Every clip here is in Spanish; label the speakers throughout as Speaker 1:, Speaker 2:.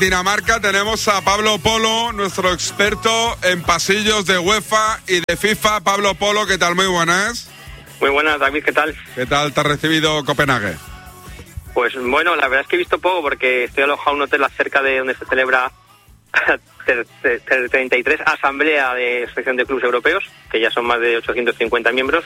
Speaker 1: Dinamarca tenemos a Pablo Polo, nuestro experto en pasillos de UEFA y de FIFA. Pablo Polo, ¿qué tal? Muy buenas.
Speaker 2: Muy buenas, David, ¿qué tal?
Speaker 1: ¿Qué tal te ha recibido Copenhague?
Speaker 2: Pues bueno, la verdad es que he visto poco porque estoy alojado en un hotel cerca de donde se celebra la 33 Asamblea de Asociación de Clubes Europeos, que ya son más de 850 miembros,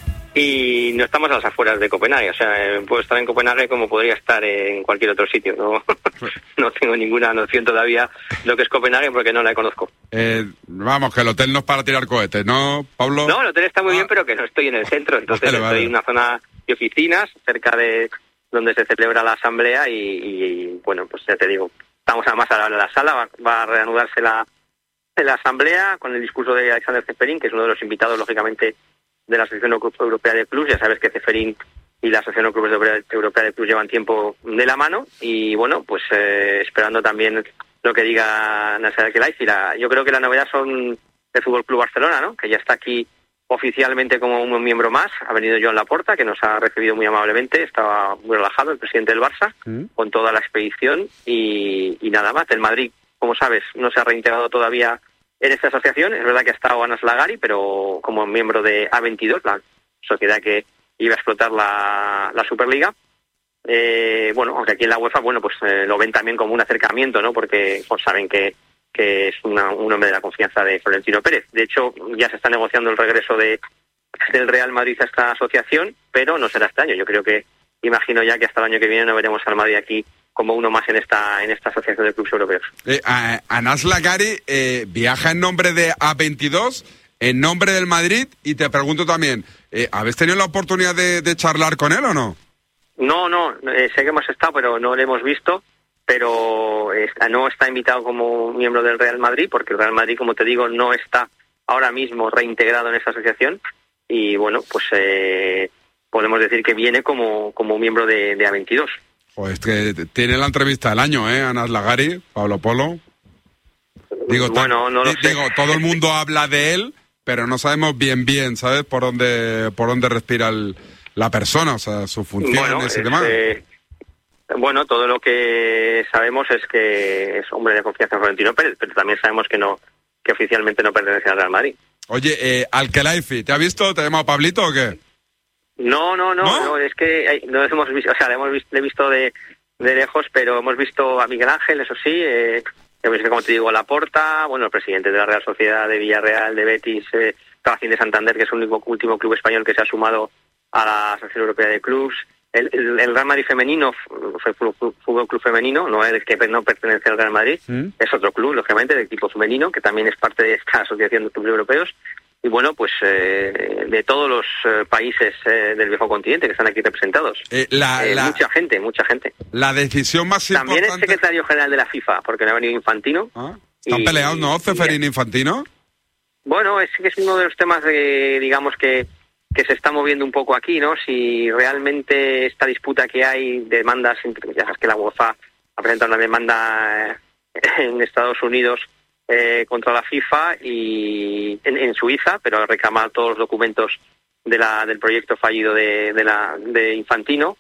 Speaker 2: y no estamos a las afueras de Copenhague. O sea, puedo estar en Copenhague como podría estar en cualquier otro sitio. No tengo ninguna noción todavía de lo que es Copenhague porque no la conozco.
Speaker 1: Vamos, que el hotel no es para tirar cohetes, ¿no, Pablo?
Speaker 2: No, el hotel está muy bien, pero que no estoy en el centro. Entonces estoy en una zona de oficinas cerca de donde se celebra la asamblea y bueno, pues ya te digo, estamos además a la sala, va a reanudarse la asamblea con el discurso de Alexander Ceferin, que es uno de los invitados, lógicamente, de la Asociación Europea de Clubs. Ya sabes que Ceferin y la Asociación Europea de Clubs llevan tiempo de la mano y bueno, pues esperando también lo que diga Nasser Al-Khelaifi. Yo creo que la novedad son el Fútbol Club Barcelona, ¿no? Que ya está aquí oficialmente como un miembro más. Ha venido Joan Laporta, que nos ha recibido muy amablemente, estaba muy relajado, el presidente del Barça, con toda la expedición y nada más. El Madrid, como sabes, no se ha reintegrado todavía en esta asociación. Es verdad que ha estado Anas Lagari, pero como miembro de A22, la sociedad que iba a explotar la Superliga. Bueno, aunque aquí en la UEFA, bueno, pues lo ven también como un acercamiento, ¿no? Porque pues, saben que es un hombre de la confianza de Florentino Pérez. De hecho, ya se está negociando el regreso del Real Madrid a esta asociación, pero no será este año. Yo creo que, imagino ya que hasta el año que viene no veremos al Madrid aquí como uno más en esta asociación de clubes europeos.
Speaker 1: Anas Lagari viaja en nombre de A22, en nombre del Madrid, y te pregunto también, ¿habéis tenido la oportunidad de charlar con él o no?
Speaker 2: No, sé que hemos estado, pero no le hemos visto, pero no está invitado como miembro del Real Madrid, porque el Real Madrid, como te digo, no está ahora mismo reintegrado en esta asociación, y bueno, pues podemos decir que viene como miembro de A22.
Speaker 1: Pues que tiene la entrevista del año, Anas Lagari, Pablo Polo. Digo,
Speaker 2: bueno, no lo sé.
Speaker 1: Digo, todo el mundo habla de él, pero no sabemos bien, ¿sabes? Por dónde respira la persona, o sea, sus funciones y demás.
Speaker 2: Bueno, todo lo que sabemos es que es hombre de confianza en Florentino Pérez, pero también sabemos que oficialmente no pertenece al Real Madrid.
Speaker 1: Oye, Al-Khelaifi, ¿te ha visto? ¿Te ha llamado Pablito o qué?
Speaker 2: No, es que no hemos visto, o sea, le he visto de lejos, pero hemos visto a Miguel Ángel, eso sí, hemos visto, como te digo, a Laporta, bueno, el presidente de la Real Sociedad, de Villarreal, de Betis, Racing de Santander, que es el último club español que se ha sumado a la Asociación Europea de Clubs. El Real Madrid femenino, Fútbol Club Femenino, no es que no pertenece al Real Madrid, es otro club, lógicamente, de equipo femenino, que también es parte de esta Asociación de Clubes Europeos. Y bueno, pues de todos los países del viejo continente que están aquí representados. Mucha gente.
Speaker 1: La decisión más
Speaker 2: también
Speaker 1: importante...
Speaker 2: También es secretario general de la FIFA, porque no ha venido Infantino.
Speaker 1: ¿Están peleados, no, Ceferin y Infantino?
Speaker 2: Bueno, es uno de los temas, digamos, que se está moviendo un poco aquí, ¿no? Si realmente esta disputa que hay, demandas, ya sabes que la UEFA ha presentado una demanda en Estados Unidos contra la FIFA y en Suiza, pero reclama todos los documentos del proyecto fallido de Infantino.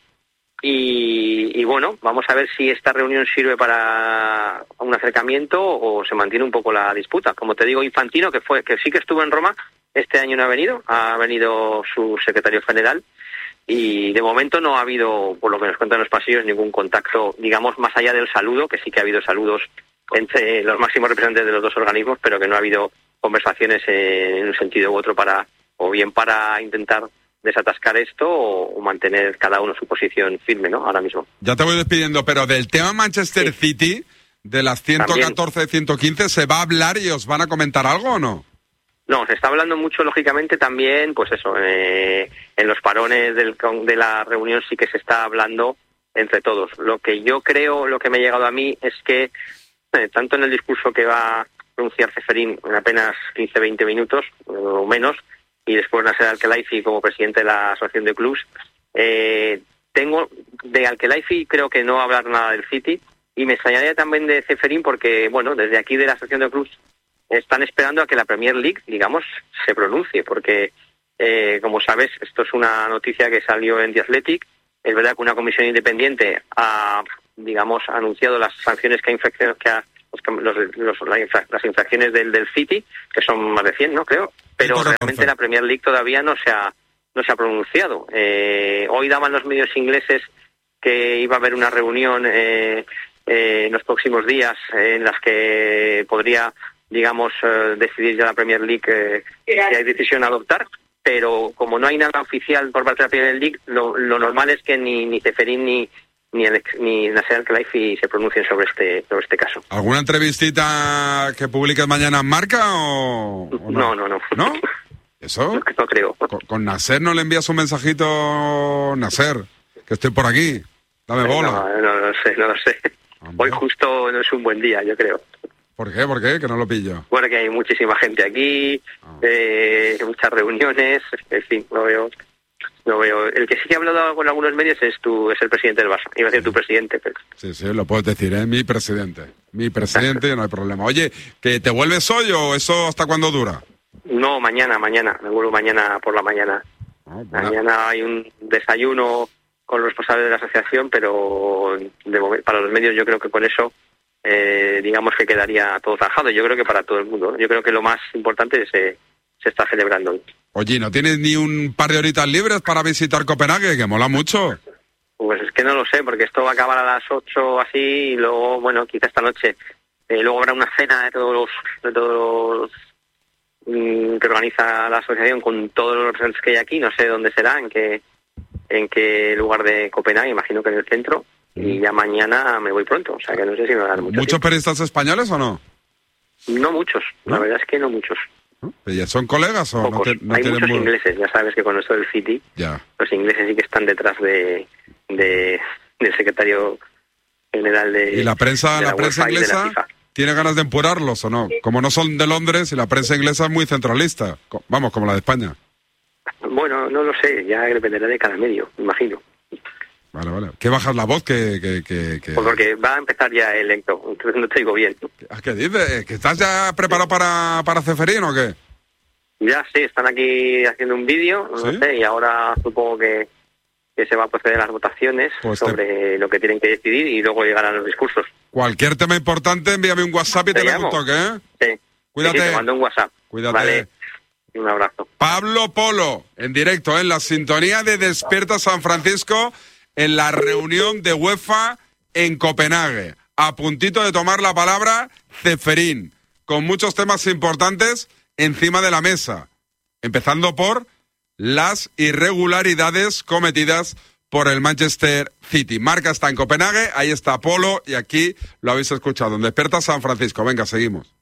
Speaker 2: Y bueno, vamos a ver si esta reunión sirve para un acercamiento o se mantiene un poco la disputa. Como te digo, Infantino, que sí que estuvo en Roma, este año no ha venido su secretario general y de momento no ha habido, por lo que nos cuentan los pasillos, ningún contacto, digamos, más allá del saludo, que sí que ha habido saludos entre los máximos representantes de los dos organismos, pero que no ha habido conversaciones en un sentido u otro para intentar desatascar esto o mantener cada uno su posición firme, ¿no? Ahora mismo.
Speaker 1: Ya te voy despidiendo, pero del tema Manchester City, de las 114, 115, ¿se va a hablar y os van a comentar algo o no?
Speaker 2: No, se está hablando mucho, lógicamente, también, pues eso, en los parones de la reunión sí que se está hablando entre todos. Lo que yo creo, lo que me ha llegado a mí es que tanto en el discurso que va a pronunciar Ceferin en apenas 15-20 minutos o menos, y después Nasser Al-Khelaifi como presidente de la Asociación de Clubs, tengo de Al-Khelaifi creo que no va a hablar nada del City, y me extrañaría también de Ceferin porque, bueno, desde aquí de la Asociación de Clubs están esperando a que la Premier League, digamos, se pronuncie, porque, como sabes, esto es una noticia que salió en The Athletic. Es verdad que una comisión independiente ha digamos, anunciado las sanciones que ha las infracciones del City, que son más de 100, ¿no? Creo, pero realmente la Premier League todavía no se ha pronunciado. Hoy daban los medios ingleses que iba a haber una reunión en los próximos días en las que podría, digamos, decidir ya la Premier League qué hay decisión a adoptar, pero como no hay nada oficial por parte de la Premier League, lo normal es que ni Ceferín ni Nasser Al-Khelaifi se pronuncien sobre este caso.
Speaker 1: ¿Alguna entrevistita que publiques mañana en Marca o no?
Speaker 2: No.
Speaker 1: ¿No? ¿Eso?
Speaker 2: No creo.
Speaker 1: ¿Con Nasser no le envías un mensajito, Nasser, que estoy por aquí? Dame bola.
Speaker 2: No lo sé. Hoy justo no es un buen día, yo creo.
Speaker 1: ¿Por qué? Que no lo pillo.
Speaker 2: Porque hay muchísima gente aquí, muchas reuniones, en fin, no veo. El que sí que ha hablado con algunos medios es el presidente del Barça. Iba a decir tu presidente, pero...
Speaker 1: Sí, lo puedes decir, Mi presidente, no hay problema. Oye, ¿que te vuelves hoy o eso hasta cuándo dura?
Speaker 2: No, mañana. Me vuelvo mañana por la mañana. Mañana hay un desayuno con los responsables de la asociación, pero para los medios yo creo que con eso, digamos que quedaría todo zanjado. Yo creo que para todo el mundo. Yo creo que lo más importante se está celebrando hoy.
Speaker 1: Oye, ¿no tienes ni un par de horitas libres para visitar Copenhague, que mola mucho?
Speaker 2: Pues es que no lo sé, porque esto va a acabar a las 8 así, y luego, bueno, quizá esta noche. Luego habrá una cena de todos los que organiza la asociación con todos los representantes que hay aquí. No sé dónde será, en qué lugar de Copenhague, imagino que en el centro. Y ya mañana me voy pronto, o sea que no sé si me va a dar mucho
Speaker 1: ¿Muchos
Speaker 2: tiempo.
Speaker 1: periodistas españoles o no?
Speaker 2: No muchos,
Speaker 1: ¿no?
Speaker 2: La verdad es que no muchos.
Speaker 1: ¿Ya son colegas o
Speaker 2: pocos?
Speaker 1: no
Speaker 2: hay
Speaker 1: tienen
Speaker 2: muchos ingleses, ya sabes que con esto del City, los ingleses sí que están detrás del secretario general de...
Speaker 1: ¿Y la prensa inglesa tiene ganas de empurarlos o no? Como no son de Londres y la prensa inglesa es muy centralista, vamos, como la de España.
Speaker 2: Bueno, no lo sé, ya dependerá de cada medio, imagino.
Speaker 1: Vale. ¿Qué bajas la voz? Que...
Speaker 2: Pues porque va a empezar ya el electo, entonces no te digo bien.
Speaker 1: ¿Qué dices? ¿Que estás ya preparado para Ceferín o qué?
Speaker 2: Ya sí, están aquí haciendo un vídeo, no sé, y ahora supongo que se va a proceder a las votaciones sobre lo que tienen que decidir y luego llegarán los discursos.
Speaker 1: Cualquier tema importante, envíame un WhatsApp y te pego un toque, ¿eh?
Speaker 2: Sí.
Speaker 1: Cuídate.
Speaker 2: Sí, te mando un WhatsApp.
Speaker 1: Cuídate.
Speaker 2: Vale. Un abrazo.
Speaker 1: Pablo Polo, en directo, en la sintonía de Despierta San Francisco, en la reunión de UEFA en Copenhague. A puntito de tomar la palabra Ceferín, con muchos temas importantes encima de la mesa, empezando por las irregularidades cometidas por el Manchester City. Marca está en Copenhague, ahí está Polo y aquí lo habéis escuchado. En Despierta San Francisco. Venga, seguimos.